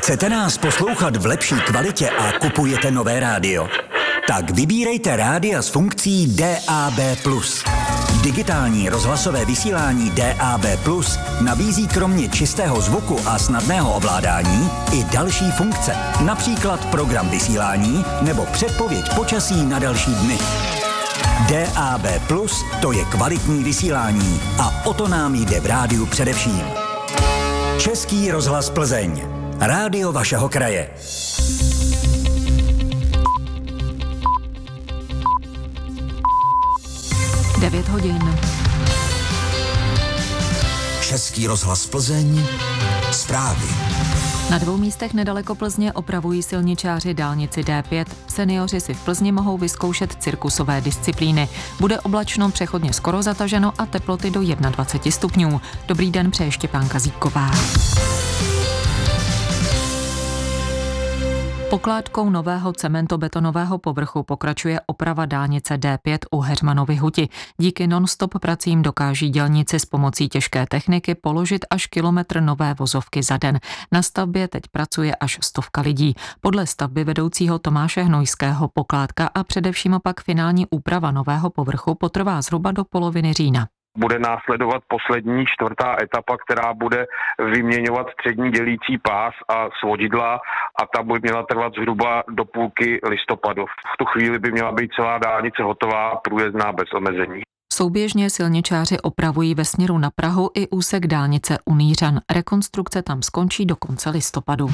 Chcete nás poslouchat v lepší kvalitě a kupujete nové rádio? Tak vybírejte rádia s funkcí DAB+. Digitální rozhlasové vysílání DAB+ nabízí kromě čistého zvuku a snadného ovládání i další funkce, například program vysílání nebo předpověď počasí na další dny. DAB+, to je kvalitní vysílání a o to nám jde v rádiu především. Český rozhlas Plzeň. Rádio vašeho kraje. Devět hodin. Český rozhlas Plzeň. Zprávy. Na 2 místech nedaleko Plzně opravují silničáři dálnici D5. Seniori si v Plzni mohou vyzkoušet cirkusové disciplíny. Bude oblačno, přechodně skoro zataženo a teploty do 21 stupňů. Dobrý den, přeje Štěpánka Zíková. Pokládkou nového cementobetonového povrchu pokračuje oprava dálnice D5 u Heřmanovy Huti. Díky non-stop pracím dokáží dělníci s pomocí těžké techniky položit až kilometr nové vozovky za den. Na stavbě teď pracuje až 100 lidí. Podle stavby vedoucího Tomáše Hnojského pokládka a především pak finální úprava nového povrchu potrvá zhruba do poloviny října. Bude následovat poslední 4. etapa, která bude vyměňovat střední dělící pás a svodidla a ta by měla trvat zhruba do půlky listopadu. V tu chvíli by měla být celá dálnice hotová a průjezdná bez omezení. Souběžně silničáři opravují ve směru na Prahu i úsek dálnice u Nýřan. Rekonstrukce tam skončí do konce listopadu.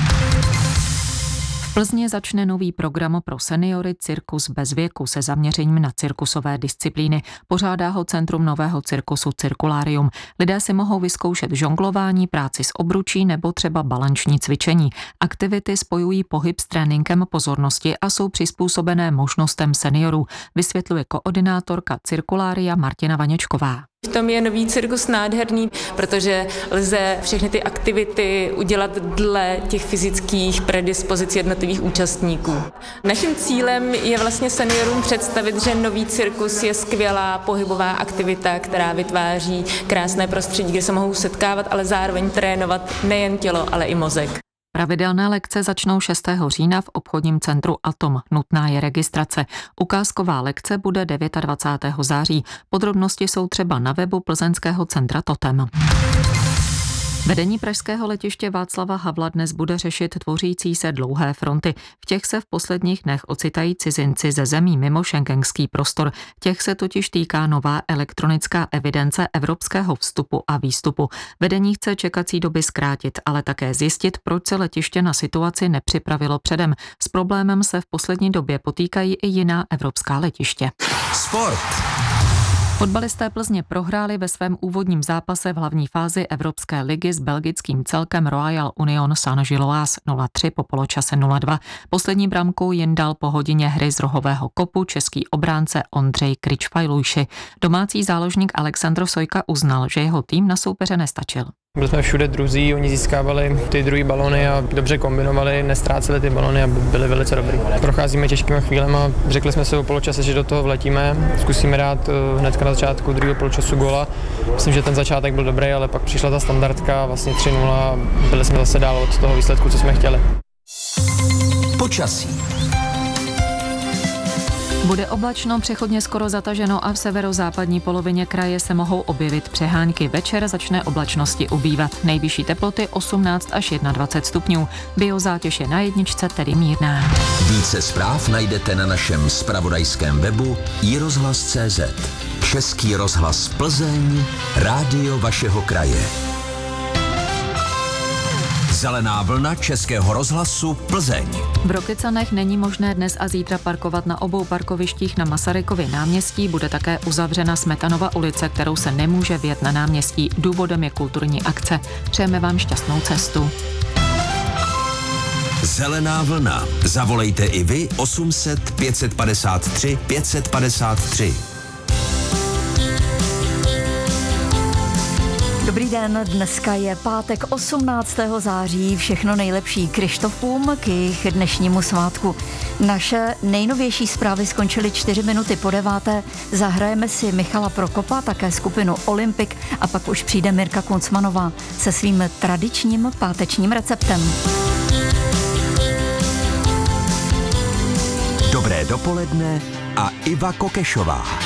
V Plzni začne nový program pro seniory Cirkus bez věku se zaměřením na cirkusové disciplíny. Pořádá ho Centrum nového cirkusu Cirkulárium. Lidé si mohou vyzkoušet žonglování, práci s obručí nebo třeba balanční cvičení. Aktivity spojují pohyb s tréninkem pozornosti a jsou přizpůsobené možnostem seniorů, vysvětluje koordinátorka Cirkulária Martina Vaněčková. V tom je nový cirkus nádherný, protože lze všechny ty aktivity udělat dle těch fyzických predispozic jednotlivých účastníků. Naším cílem je vlastně seniorům představit, že nový cirkus je skvělá pohybová aktivita, která vytváří krásné prostředí, kde se mohou setkávat, ale zároveň trénovat nejen tělo, ale i mozek. Pravidelné lekce začnou 6. října v obchodním centru Atom. Nutná je registrace. Ukázková lekce bude 29. září. Podrobnosti jsou třeba na webu plzeňského centra Totem. Vedení pražského letiště Václava Havla dnes bude řešit tvořící se dlouhé fronty. V těch se v posledních dnech ocitají cizinci ze zemí mimo schengenský prostor. Těch se totiž týká nová elektronická evidence evropského vstupu a výstupu. Vedení chce čekací doby zkrátit, ale také zjistit, proč se letiště na situaci nepřipravilo předem. S problémem se v poslední době potýkají i jiná evropská letiště. Sport. Fotbalisté Plzně prohráli ve svém úvodním zápase v hlavní fázi Evropské ligy s belgickým celkem Royal Union Saint-Gilloise 0-3 po poločase 0-2. Poslední branku jim dal po hodině hry z rohového kopu český obránce Ondřej Kričfajlujši. Domácí záložník Alexandr Sojka uznal, že jeho tým na soupeře nestačil. Byli jsme všude druzí, oni získávali ty druhý balony a dobře kombinovali, nestráceli ty balony a byli velice dobrý. Procházíme těžkými chvílemi a řekli jsme si o poločase, že do toho vletíme. Zkusíme dát hned na začátku druhého poločasu góla. Myslím, že ten začátek byl dobrý, ale pak přišla ta standardka, vlastně 3-0 a byli jsme zase dál od toho výsledku, co jsme chtěli. Počasí. Bude oblačno, přechodně skoro zataženo a v severozápadní polovině kraje se mohou objevit přehánky. Večer začne oblačnosti ubývat. Nejvyšší teploty 18 až 21 stupňů. Biozátěž je na jedničce, tedy mírná. Více zpráv najdete na našem zpravodajském webu iRozhlas.cz. Český rozhlas Plzeň, rádio vašeho kraje. Zelená vlna Českého rozhlasu Plzeň. V Rokycanech není možné dnes a zítra parkovat na obou parkovištích na Masarykově náměstí. Bude také uzavřena Smetanova ulice, kterou se nemůže vjet na náměstí. Důvodem je kulturní akce. Přejeme vám šťastnou cestu. Zelená vlna. Zavolejte i vy 800 553 553. Dobrý den, dneska je pátek 18. září, všechno nejlepší Krištofům k jejich dnešnímu svátku. Naše nejnovější zprávy skončily 4 minuty po 9. Zahrajeme si Michala Prokopa, také skupinu Olympik a pak už přijde Mirka Kuncmanová se svým tradičním pátečním receptem. Dobré dopoledne a Iva Kokešová.